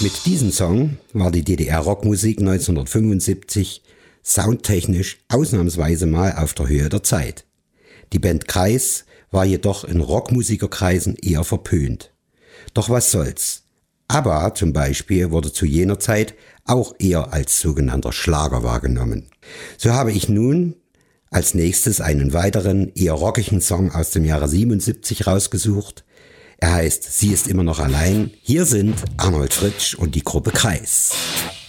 Mit diesem Song war die DDR-Rockmusik 1975 soundtechnisch ausnahmsweise mal auf der Höhe der Zeit. Die Band Kreis war jedoch in Rockmusikerkreisen eher verpönt. Doch was soll's? ABBA zum Beispiel wurde zu jener Zeit auch eher als sogenannter Schlager wahrgenommen. So habe ich nun als nächstes einen weiteren, eher rockigen Song aus dem Jahre 77 rausgesucht. Er heißt Sie ist immer noch allein. Hier sind Arnold Fritsch und die Gruppe Kreis.